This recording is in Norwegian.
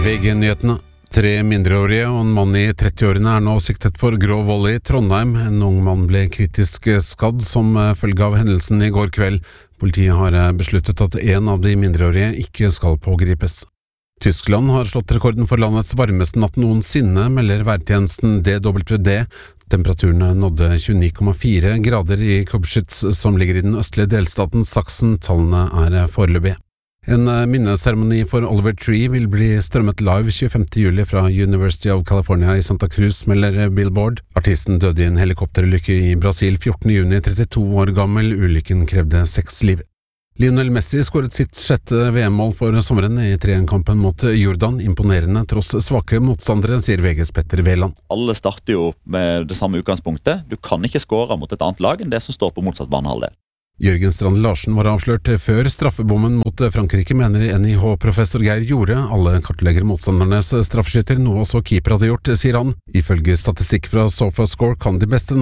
VG-nyhetene. 3 mindreårige og en mann i 30-årene nå siktet for grov vold i Trondheim. En ung mann ble kritisk skadd som følge av hendelsen i går kveld. Politiet har besluttet at en av de mindreårige ikke skal pågripes. Tyskland har slått rekorden for landets varmeste natt noensinne, melder værtjenesten DWD. Temperaturene nådde 29,4 grader i Kobschütz, som ligger i den østlige delstaten Sachsen. Tallene foreløpige. En minneseremoni for Oliver Tree vil bli strømmet live 25. juli fra University of California i Santa Cruz, melder Billboard. Artisten døde i en helikopterulykke i Brasil 14. juni, 32 år gammel. Ulykken krevde 6 liv. Lionel Messi skåret sitt 6. VM-mål for sommeren i 3-1-kampen mot Jordan. Imponerende tross svake motstandere, sier VGs Petter Veland. Alle starter jo med det samme utgangspunktet. Du kan ikke skåre mot et annet lag enn det som står på motsatt banehalvdel. Jørgen Strand Larsen var avslørt før straffebommen mot Frankrike, mener NIH-professor Geir Jorde. Alle kartlegger motstandernes straffeskytter, noe også keeper hadde gjort, sier han. Ifølge statistikk fra SofaScore kan de beste